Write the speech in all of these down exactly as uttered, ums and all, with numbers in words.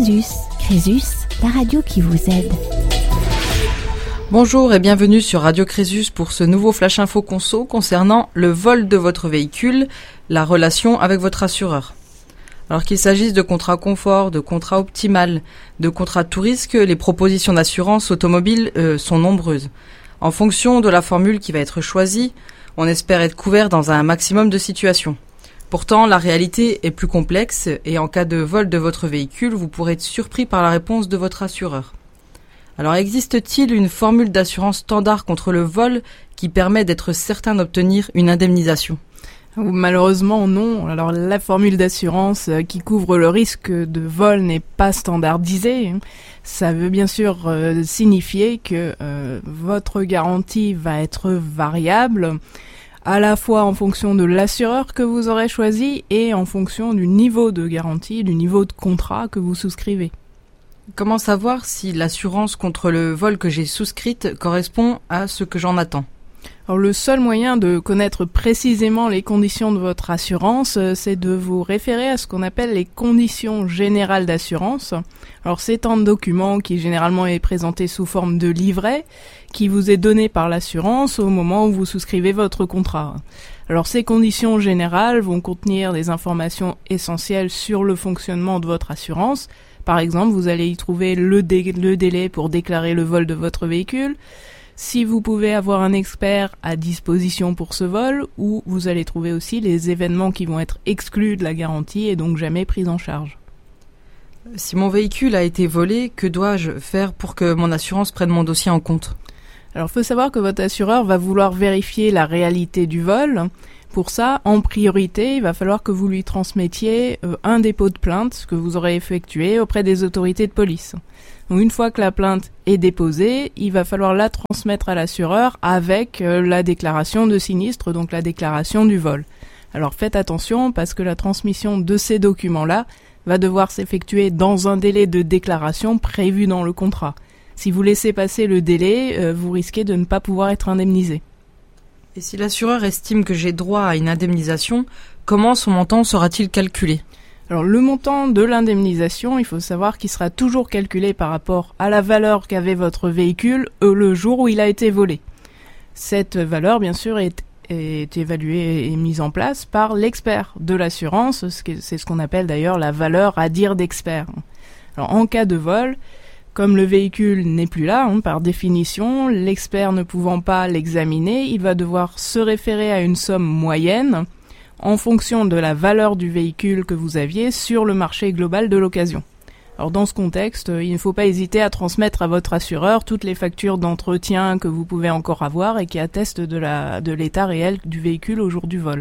Crésus. Crésus, la radio qui vous aide. Bonjour et bienvenue sur Radio Crésus pour ce nouveau Flash Info Conso concernant le vol de votre véhicule, la relation avec votre assureur. Alors qu'il s'agisse de contrats confort, de contrats optimal, de contrats tout risque, les propositions d'assurance automobile euh, sont nombreuses. En fonction de la formule qui va être choisie, on espère être couvert dans un maximum de situations. Pourtant, la réalité est plus complexe et en cas de vol de votre véhicule, vous pourrez être surpris par la réponse de votre assureur. Alors, existe-t-il une formule d'assurance standard contre le vol qui permet d'être certain d'obtenir une indemnisation ? Malheureusement, non. Alors, la formule d'assurance qui couvre le risque de vol n'est pas standardisée. Ça veut bien sûr euh, signifier que euh, votre garantie va être variable, à la fois en fonction de l'assureur que vous aurez choisi et en fonction du niveau de garantie, du niveau de contrat que vous souscrivez. Comment savoir si l'assurance contre le vol que j'ai souscrite correspond à ce que j'en attends ? Alors, le seul moyen de connaître précisément les conditions de votre assurance, c'est de vous référer à ce qu'on appelle les conditions générales d'assurance. Alors, c'est un document qui généralement est présenté sous forme de livret, qui vous est donné par l'assurance au moment où vous souscrivez votre contrat. Alors, ces conditions générales vont contenir des informations essentielles sur le fonctionnement de votre assurance. Par exemple, vous allez y trouver le, dé- le délai pour déclarer le vol de votre véhicule, si vous pouvez avoir un expert à disposition pour ce vol, ou vous allez trouver aussi les événements qui vont être exclus de la garantie et donc jamais pris en charge. Si mon véhicule a été volé, que dois-je faire pour que mon assurance prenne mon dossier en compte ? Alors, il faut savoir que votre assureur va vouloir vérifier la réalité du vol. Pour ça, en priorité, il va falloir que vous lui transmettiez euh, un dépôt de plainte que vous aurez effectué auprès des autorités de police. Donc, une fois que la plainte est déposée, il va falloir la transmettre à l'assureur avec euh, la déclaration de sinistre, donc la déclaration du vol. Alors, faites attention parce que la transmission de ces documents-là va devoir s'effectuer dans un délai de déclaration prévu dans le contrat. Si vous laissez passer le délai, euh, vous risquez de ne pas pouvoir être indemnisé. Et si l'assureur estime que j'ai droit à une indemnisation, comment son montant sera-t-il calculé ? Alors, le montant de l'indemnisation, il faut savoir qu'il sera toujours calculé par rapport à la valeur qu'avait votre véhicule euh, le jour où il a été volé. Cette valeur, bien sûr, est, est évaluée et mise en place par l'expert de l'assurance. C'est ce qu'on appelle d'ailleurs la valeur à dire d'expert. Alors, en cas de vol, comme le véhicule n'est plus là, hein, par définition, l'expert ne pouvant pas l'examiner, il va devoir se référer à une somme moyenne en fonction de la valeur du véhicule que vous aviez sur le marché global de l'occasion. Alors dans ce contexte, il ne faut pas hésiter à transmettre à votre assureur toutes les factures d'entretien que vous pouvez encore avoir et qui attestent de, la, de l'état réel du véhicule au jour du vol.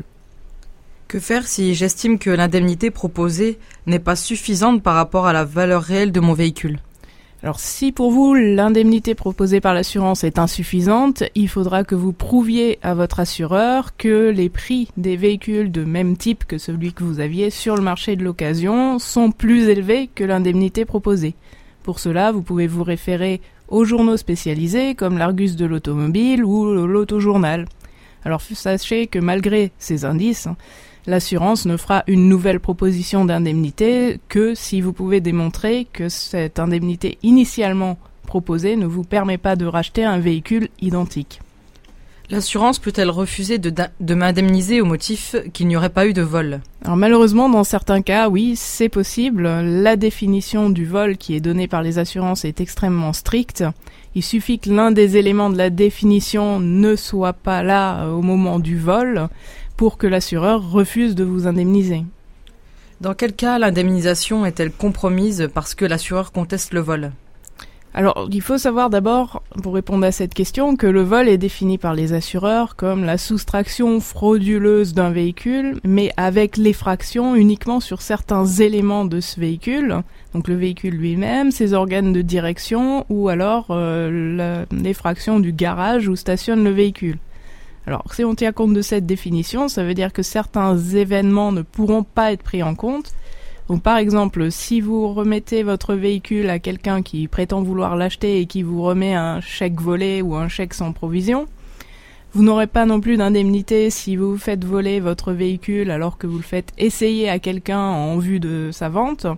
Que faire si j'estime que l'indemnité proposée n'est pas suffisante par rapport à la valeur réelle de mon véhicule ? Alors si pour vous l'indemnité proposée par l'assurance est insuffisante, il faudra que vous prouviez à votre assureur que les prix des véhicules de même type que celui que vous aviez sur le marché de l'occasion sont plus élevés que l'indemnité proposée. Pour cela, vous pouvez vous référer aux journaux spécialisés comme l'Argus de l'automobile ou l'Autojournal. Alors sachez que malgré ces indices, l'assurance ne fera une nouvelle proposition d'indemnité que si vous pouvez démontrer que cette indemnité initialement proposée ne vous permet pas de racheter un véhicule identique. L'assurance peut-elle refuser de, de m'indemniser au motif qu'il n'y aurait pas eu de vol ? Alors malheureusement, dans certains cas, oui, c'est possible. La définition du vol qui est donnée par les assurances est extrêmement stricte. Il suffit que l'un des éléments de la définition ne soit pas là au moment du vol pour que l'assureur refuse de vous indemniser. Dans quel cas l'indemnisation est-elle compromise parce que l'assureur conteste le vol ? Alors, il faut savoir d'abord, pour répondre à cette question, que le vol est défini par les assureurs comme la soustraction frauduleuse d'un véhicule, mais avec l'effraction uniquement sur certains éléments de ce véhicule, donc le véhicule lui-même, ses organes de direction, ou alors euh, la, l'effraction du garage où stationne le véhicule. Alors, si on tient compte de cette définition, ça veut dire que certains événements ne pourront pas être pris en compte. Donc, par exemple, si vous remettez votre véhicule à quelqu'un qui prétend vouloir l'acheter et qui vous remet un chèque volé ou un chèque sans provision, vous n'aurez pas non plus d'indemnité si vous faites voler votre véhicule alors que vous le faites essayer à quelqu'un en vue de sa vente,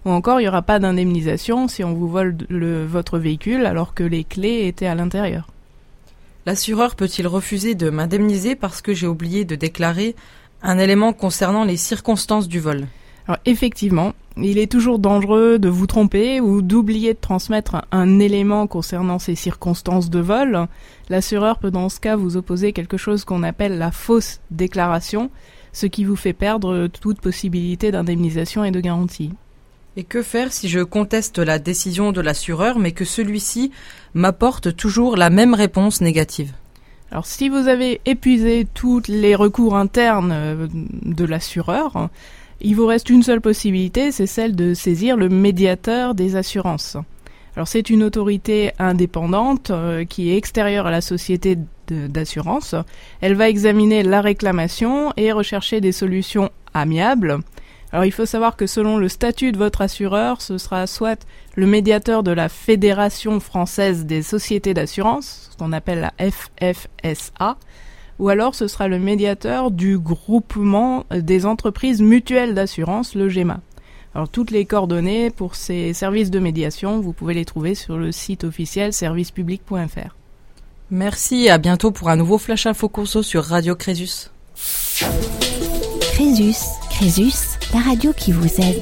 Ou encore, il n'y aura pas d'indemnisation si on vous vole le, votre véhicule alors que les clés étaient à l'intérieur. L'assureur peut-il refuser de m'indemniser parce que j'ai oublié de déclarer un élément concernant les circonstances du vol ? Alors effectivement, il est toujours dangereux de vous tromper ou d'oublier de transmettre un élément concernant ces circonstances de vol. L'assureur peut dans ce cas vous opposer quelque chose qu'on appelle la fausse déclaration, ce qui vous fait perdre toute possibilité d'indemnisation et de garantie. Et que faire si je conteste la décision de l'assureur mais que celui-ci m'apporte toujours la même réponse négative ? Alors si vous avez épuisé tous les recours internes de l'assureur, il vous reste une seule possibilité, c'est celle de saisir le médiateur des assurances. Alors c'est une autorité indépendante euh, qui est extérieure à la société de, d'assurance. Elle va examiner la réclamation et rechercher des solutions amiables. Alors il faut savoir que selon le statut de votre assureur, ce sera soit le médiateur de la Fédération française des sociétés d'assurance, ce qu'on appelle la F F S A, ou alors ce sera le médiateur du groupement des entreprises mutuelles d'assurance, le GEMA. Alors toutes les coordonnées pour ces services de médiation, vous pouvez les trouver sur le site officiel service public point f r. Merci et à bientôt pour un nouveau Flash Info Conso sur Radio Crésus. Crésus, Crésus, la radio qui vous aide.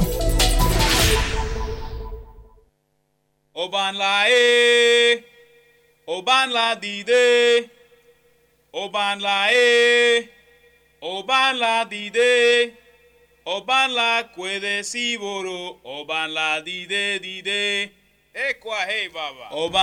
Oban la e, oban la dide. Oban la e, oban la dide, oban la kwede siboro, oban la dide dide, e kwa hey baba. Oban